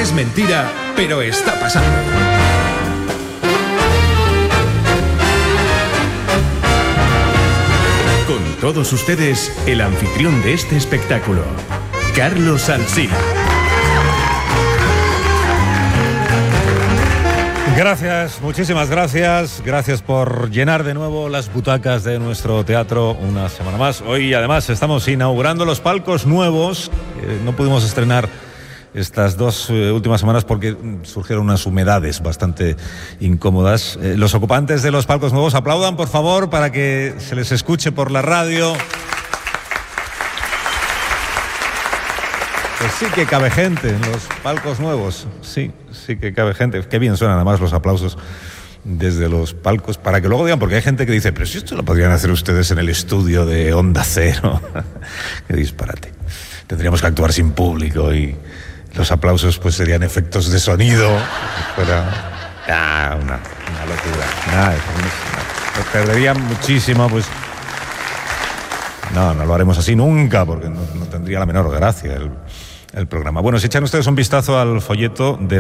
Es mentira, pero está pasando. Con todos ustedes, el anfitrión de este espectáculo, Carlos Alsina. Gracias, muchísimas gracias. Gracias por llenar de nuevo las butacas de nuestro teatro una semana más. Hoy, además, estamos inaugurando los palcos nuevos. No pudimos estrenar estas dos últimas semanas porque surgieron unas humedades bastante incómodas. Los ocupantes de los palcos nuevos aplaudan, por favor, para que se les escuche por la radio. Pues sí que cabe gente en los palcos nuevos. Sí que cabe gente. Qué bien suenan además los aplausos desde los palcos, para que luego digan, porque hay gente que dice, pero si esto lo podrían hacer ustedes en el estudio de Onda Cero. Qué disparate. Tendríamos que actuar sin público y los aplausos pues serían efectos de sonido. Fuera una locura. Perderían muchísimo, pues. No lo haremos así nunca, porque no tendría la menor gracia el programa. Bueno, si echan ustedes un vistazo al folleto de